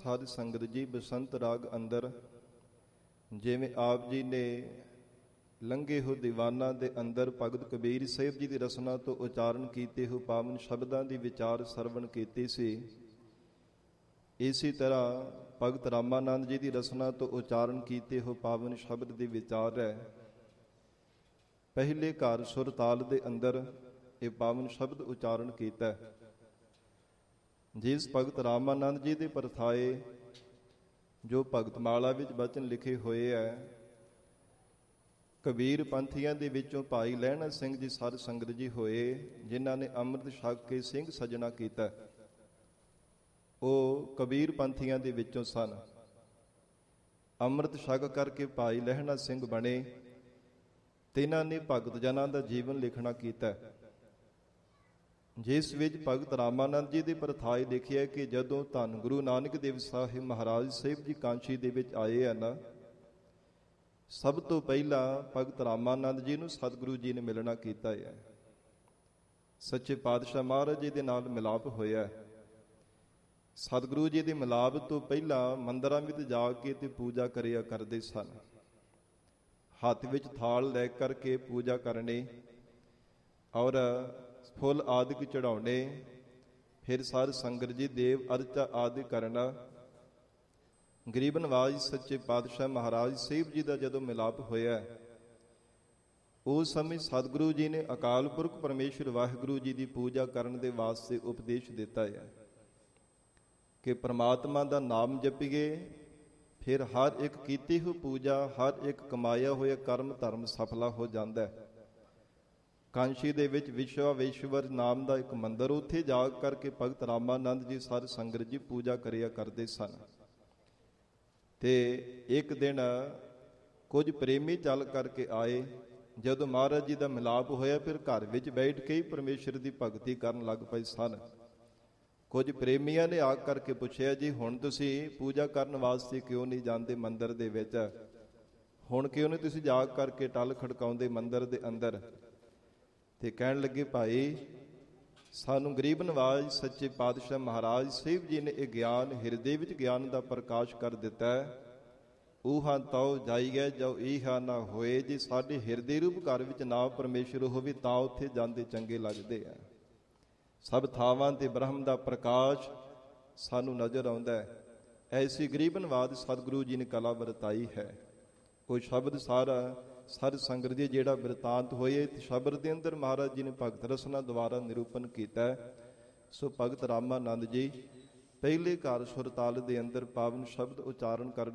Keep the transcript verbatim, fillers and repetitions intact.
ਸਾਧ ਸੰਗਤ ਜੀ ਬਸੰਤ ਰਾਗ ਅੰਦਰ ਜਿਵੇਂ ਆਪ ਜੀ ਨੇ ਲੰਘੇ ਹੋ ਦੀਵਾਨਾਂ ਦੇ ਅੰਦਰ ਭਗਤ ਕਬੀਰ ਸਾਹਿਬ ਜੀ ਦੀ ਰਸਨਾ ਤੋਂ ਉਚਾਰਨ ਕੀਤੇ ਹੋ ਪਾਵਨ ਸ਼ਬਦਾਂ ਦੀ ਵਿਚਾਰ ਸਰਵਣ ਕੀਤੀ ਸੀ, ਇਸੇ ਤਰ੍ਹਾਂ ਭਗਤ ਰਾਮਾਨੰਦ ਜੀ ਦੀ ਰਸਨਾ ਤੋਂ ਉਚਾਰਨ ਕੀਤੇ ਹੋ ਪਾਵਨ ਸ਼ਬਦ ਦੀ ਵਿਚਾਰ ਹੈ। ਪਹਿਲੇ ਘਰ ਸੁਰ ਤਾਲ ਦੇ ਅੰਦਰ ਇਹ ਪਾਵਨ ਸ਼ਬਦ ਉਚਾਰਨ ਕੀਤਾ। ਜਿਸ ਭਗਤ ਰਾਮਾਨੰਦ ਜੀ ਦੇ ਪਰਥਾਏ ਜੋ ਭਗਤ ਮਾਲਾ ਵਿੱਚ ਬਚਨ ਲਿਖੇ ਹੋਏ ਹੈ, ਕਬੀਰ ਪੰਥੀਆਂ ਦੇ ਵਿੱਚੋਂ ਭਾਈ ਲਹਿਣਾ ਸਿੰਘ ਜੀ ਸਾਧ ਸੰਗਤ ਜੀ ਹੋਏ, ਜਿਨ੍ਹਾਂ ਨੇ ਅੰਮ੍ਰਿਤ ਛਕ ਕੇ ਸਿੰਘ ਸਜਣਾ ਕੀਤਾ। ਉਹ ਕਬੀਰ ਪੰਥੀਆਂ ਦੇ ਵਿੱਚੋਂ ਸਨ। ਅੰਮ੍ਰਿਤ ਛਕ ਕਰਕੇ ਭਾਈ ਲਹਿਣਾ ਸਿੰਘ ਬਣੇ। ਤਿੰਨਾਂ ਨੇ ਭਗਤ ਜਨਾਂ ਦਾ ਜੀਵਨ ਲਿਖਣਾ ਕੀਤਾ, ਜਿਸ ਵਿੱਚ ਭਗਤ ਰਾਮਾਨੰਦ ਜੀ ਦੇ ਪਰਥਾਏ ਲਿਖਿਆ ਕਿ ਜਦੋਂ ਧੰਨ ਗੁਰੂ ਨਾਨਕ ਦੇਵ ਸਾਹਿਬ ਮਹਾਰਾਜ ਸਾਹਿਬ ਜੀ ਕਾਂਸ਼ੀ ਦੇ ਵਿੱਚ ਆਏ ਹਨ, ਸਭ ਤੋਂ ਪਹਿਲਾਂ ਭਗਤ ਰਾਮਾਨੰਦ ਜੀ ਨੂੰ ਸਤਿਗੁਰੂ ਜੀ ਨੇ ਮਿਲਣਾ ਕੀਤਾ ਹੈ। ਸੱਚੇ ਪਾਤਸ਼ਾਹ ਮਹਾਰਾਜ ਜੀ ਦੇ ਨਾਲ ਮਿਲਾਪ ਹੋਇਆ। ਸਤਿਗੁਰੂ ਜੀ ਦੇ ਮਿਲਾਪ ਤੋਂ ਪਹਿਲਾਂ ਮੰਦਰਾਂ ਵਿੱਚ ਜਾ ਕੇ ਤੇ ਪੂਜਾ ਕਰਿਆ ਕਰਦੇ ਸਨ। ਹੱਥ ਵਿੱਚ ਥਾਲ ਲੈ ਕਰਕੇ ਪੂਜਾ ਕਰਨੀ ਔਰ ਫੁੱਲ ਆਦਿਕ ਚੜਾਉਣੇ, ਫਿਰ ਸਾਧ ਸੰਗਤ ਜੀ ਦੇਵ ਅਰਚਾ ਆਦਿ ਕਰਨਾ। ਗਰੀਬ ਨਵਾਜ ਸੱਚੇ ਪਾਤਸ਼ਾਹ ਮਹਾਰਾਜ ਸਾਹਿਬ ਜੀ ਦਾ ਜਦੋਂ ਮਿਲਾਪ ਹੋਇਆ, ਉਸ ਸਮੇਂ ਸਤਿਗੁਰੂ ਜੀ ਨੇ ਅਕਾਲ ਪੁਰਖ ਪਰਮੇਸ਼ਰ ਵਾਹਿਗੁਰੂ ਜੀ ਦੀ ਪੂਜਾ ਕਰਨ ਦੇ ਵਾਸਤੇ ਉਪਦੇਸ਼ ਦਿੱਤਾ ਹੈ ਕਿ ਪ੍ਰਮਾਤਮਾ ਦਾ ਨਾਮ ਜਪੀਏ, ਫਿਰ ਹਰ ਇੱਕ ਕੀਤੀ ਹੋਈ ਪੂਜਾ, ਹਰ ਇੱਕ ਕਮਾਇਆ ਹੋਇਆ ਕਰਮ ਧਰਮ ਸਫਲਾ ਹੋ ਜਾਂਦਾ ਹੈ। ਕਾਂਸ਼ੀ ਦੇ ਵਿੱਚ ਵਿਸ਼ਵਾਵੇਸ਼ਵਰ ਨਾਮ ਦਾ ਇੱਕ ਮੰਦਿਰ, ਉੱਥੇ ਜਾ ਕਰਕੇ ਭਗਤ ਰਾਮਾਨੰਦ ਜੀ ਸਾਧ ਸੰਗਤ ਜੀ ਪੂਜਾ ਕਰਿਆ ਕਰਦੇ ਸਨ। ਤੇ ਇੱਕ ਦਿਨ ਕੁਝ ਪ੍ਰੇਮੀ ਚੱਲ ਕਰਕੇ ਆਏ। ਜਦੋਂ ਮਹਾਰਾਜ ਜੀ ਦਾ ਮਿਲਾਪ ਹੋਇਆ, ਫਿਰ ਘਰ ਵਿੱਚ ਬੈਠ ਕੇ ਹੀ ਪਰਮੇਸ਼ਰ ਦੀ ਭਗਤੀ ਕਰਨ ਲੱਗ ਪਏ ਸਨ। ਕੁਝ ਪ੍ਰੇਮੀਆਂ ਨੇ ਆ ਕਰਕੇ ਪੁੱਛਿਆ, ਜੀ ਹੁਣ ਤੁਸੀਂ ਪੂਜਾ ਕਰਨ ਵਾਸਤੇ ਕਿਉਂ ਨਹੀਂ ਜਾਂਦੇ ਮੰਦਿਰ ਦੇ ਵਿੱਚ? ਹੁਣ ਕਿਉਂ ਨਹੀਂ ਤੁਸੀਂ ਜਾ ਕਰਕੇ ਟਲ ਖੜਕਾਉਂਦੇ ਮੰਦਿਰ ਦੇ ਅੰਦਰ? ਤੇ ਕਹਿਣ ਲੱਗੇ, ਭਾਈ ਸਾਨੂੰ ਗਰੀਬ ਨਵਾਜ ਸੱਚੇ ਪਾਤਸ਼ਾਹ ਮਹਾਰਾਜ ਸਾਹਿਬ ਜੀ ਨੇ ਇਹ ਗਿਆਨ, ਹਿਰਦੇ ਵਿੱਚ ਗਿਆਨ ਦਾ ਪ੍ਰਕਾਸ਼ ਕਰ ਦਿੱਤਾ ਹੈ। ਊਹਾਂ ਤਾਉ ਜਾਈਐ ਜੋ ਈਹਾ ਨਾ ਹੋਏ। ਜੇ ਸਾਡੇ ਹਿਰਦੇ ਰੂਪ ਘਰ ਵਿੱਚ ਨਾ ਪਰਮੇਸ਼ਰ ਹੋਵੇ ਤਾਂ ਉੱਥੇ ਜਾਂਦੇ ਚੰਗੇ ਲੱਗਦੇ ਆ। ਸਭ ਥਾਵਾਂ ਤੇ ਬ੍ਰਹਮ ਦਾ ਪ੍ਰਕਾਸ਼ ਸਾਨੂੰ ਨਜ਼ਰ ਆਉਂਦਾ ਹੈ। ਐਸੀ ਗਰੀਬ ਨਵਾਜ ਸਤਿਗੁਰੂ ਜੀ ਨੇ ਕਲਾ ਵਰਤਾਈ ਹੈ। ਉਹ ਸ਼ਬਦ ਸਾਰਾ ਸਾਧ ਸੰਗਤ ਜੀ ਜਿਹੜਾ ਬਿਰਤਾਂਤ ਹੋਏ, ਸ਼ਬਦ ਦੇ ਅੰਦਰ ਮਹਾਰਾਜ ਜੀ ਨੇ ਭਗਤ ਰਸਨਾ ਦੁਆਰਾ ਨਿਰੂਪਣ ਕੀਤਾ। ਸੋ ਭਗਤ ਰਾਮਾਨੰਦ ਜੀ ਪਹਿਲੇ ਘਰ ਸੁਰਤਾਲ ਦੇ ਅੰਦਰ ਪਾਵਨ ਸ਼ਬਦ ਉਚਾਰਨ ਕਰ